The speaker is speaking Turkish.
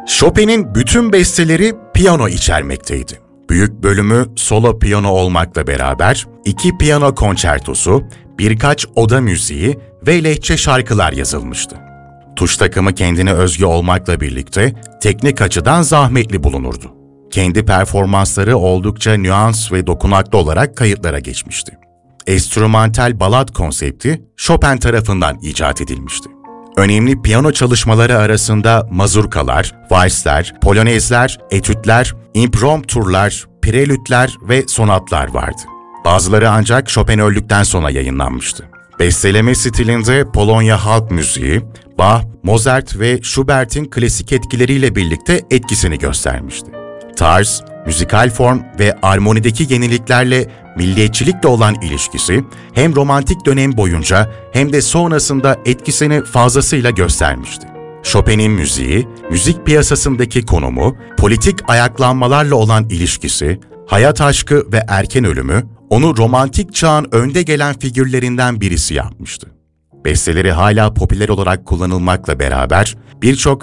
Chopin'in bütün besteleri piyano içermekteydi. Büyük bölümü solo piyano olmakla beraber 2 piyano konçertosu, birkaç oda müziği ve lehçe şarkılar yazılmıştı. Tuş takımı kendine özgü olmakla birlikte teknik açıdan zahmetli bulunurdu. Kendi performansları oldukça nüans ve dokunaklı olarak kayıtlara geçmişti. Enstrümantal balat konsepti Chopin tarafından icat edilmişti. Önemli piyano çalışmaları arasında mazurkalar, valsler, polonezler, etütler, impromptular, prelütler ve sonatlar vardı. Bazıları ancak Chopin öldükten sonra yayınlanmıştı. Besteleme stilinde Polonya halk müziği, Bach, Mozart ve Schubert'in klasik etkileriyle birlikte etkisini göstermişti. Tarz, müzikal form ve armonideki yeniliklerle milliyetçilikle olan ilişkisi hem romantik dönem boyunca hem de sonrasında etkisini fazlasıyla göstermişti. Chopin'in müziği, müzik piyasasındaki konumu, politik ayaklanmalarla olan ilişkisi, hayat aşkı ve erken ölümü onu romantik çağın önde gelen figürlerinden birisi yapmıştı. Besteleri hala popüler olarak kullanılmakla beraber birçok